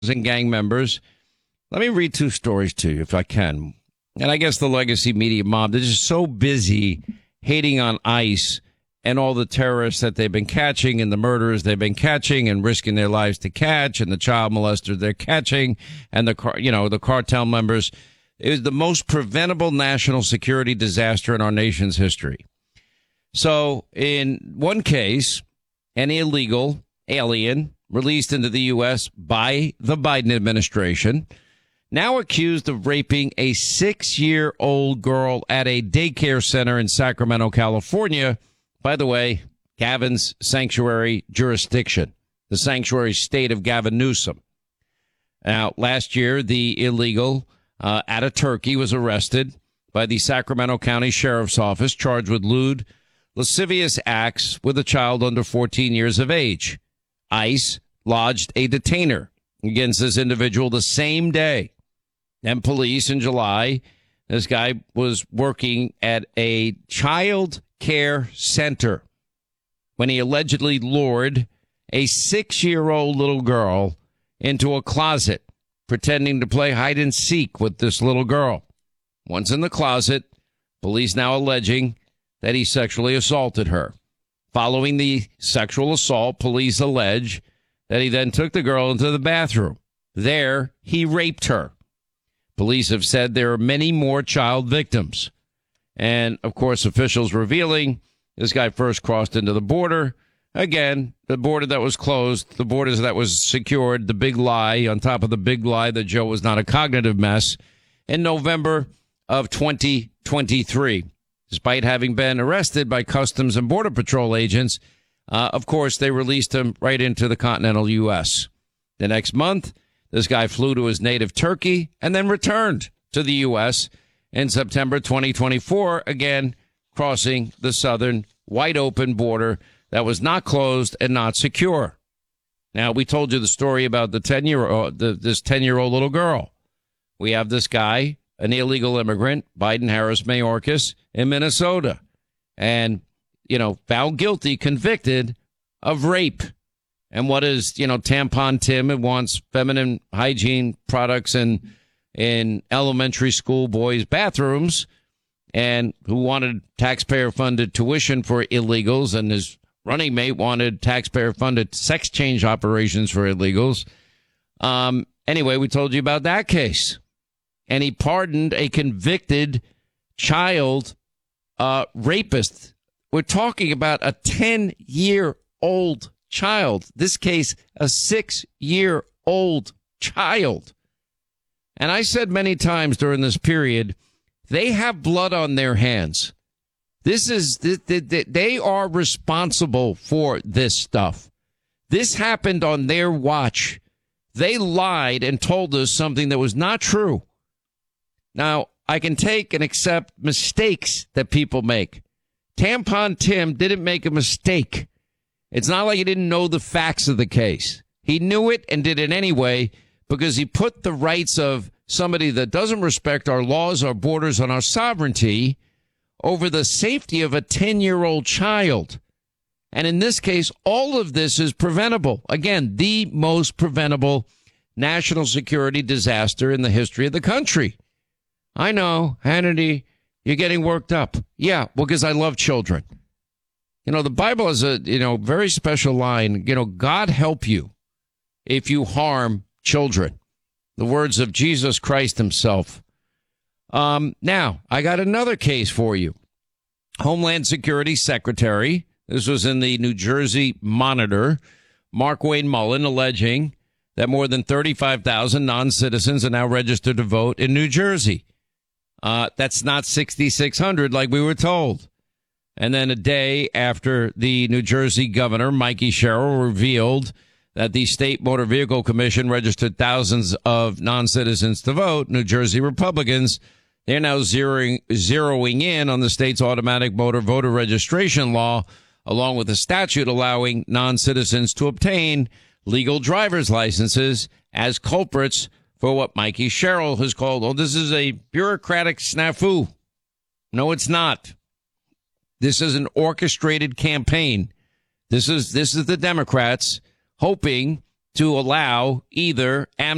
and gang members. Let me read two stories to you if I can. And I guess the legacy media mob, they're just so busy hating on ICE and all the terrorists that they've been catching and the murderers they've been catching and risking their lives to catch and the child molesters they're catching and the cartel members. It was the most preventable national security disaster in our nation's history. So in one case, an illegal alien released into the U.S. by the Biden administration, now accused of raping a 6-year-old girl at a daycare center in Sacramento, California. By the way, Gavin's sanctuary jurisdiction, the sanctuary state of Gavin Newsom. Now, last year, the illegal out of Turkey was arrested by the Sacramento County Sheriff's Office, charged with lewd, lascivious acts with a child under 14 years of age. ICE lodged a detainer against this individual the same day. And police in July, this guy was working at a child care center when he allegedly lured a 6-year-old little girl into a closet, pretending to play hide and seek with this little girl. Once in the closet, police now alleging that he sexually assaulted her. Following the sexual assault, police allege that he then took the girl into the bathroom. There, he raped her. Police have said there are many more child victims. And, of course, officials revealing this guy first crossed into the border. Again, the border that was closed, the borders that was secured, the big lie on top of the big lie that Joe was not a cognitive mess in November of 2023. Despite having been arrested by Customs and Border Patrol agents, of course, they released him right into the continental U.S. The next month, this guy flew to his native Turkey and then returned to the U.S. in September 2024, again crossing the southern wide open border that was not closed and not secure. Now, we told you the story about this 10-year-old little girl. We have this guy, an illegal immigrant, Biden-Harris Mayorkas in Minnesota, and, found guilty, convicted of rape. And what is, Tampon Tim, and wants feminine hygiene products in elementary school boys' bathrooms, and who wanted taxpayer-funded tuition for illegals, and his running mate wanted taxpayer-funded sex change operations for illegals. Anyway, we told you about that case. And he pardoned a convicted child rapist. We're talking about a 10-year-old child. This case, a 6-year-old child. And I said many times during this period, they have blood on their hands. They are responsible for this stuff. This happened on their watch. They lied and told us something that was not true. Now, I can take and accept mistakes that people make. Tampon Tim didn't make a mistake. It's not like he didn't know the facts of the case. He knew it and did it anyway because he put the rights of somebody that doesn't respect our laws, our borders, and our sovereignty over the safety of a 10-year-old child. And in this case, all of this is preventable. Again, the most preventable national security disaster in the history of the country. I know, Hannity, you're getting worked up. Yeah, well, because I love children. The Bible has a, very special line, God help you if you harm children. The words of Jesus Christ himself. Now, I got another case for you. Homeland Security Secretary, this was in the New Jersey Monitor, Markwayne Mullin, alleging that more than 35,000 non-citizens are now registered to vote in New Jersey. That's not 6,600 like we were told. And then a day after the New Jersey governor, Mikey Sherrill, revealed that the State Motor Vehicle Commission registered thousands of non-citizens to vote, New Jersey Republicans, they're now zeroing in on the state's automatic motor voter registration law, along with a statute allowing non-citizens to obtain legal driver's licenses as culprits for what Mikey Sherrill has called, this is a bureaucratic snafu. No, it's not. This is an orchestrated campaign. This is the Democrats hoping to allow either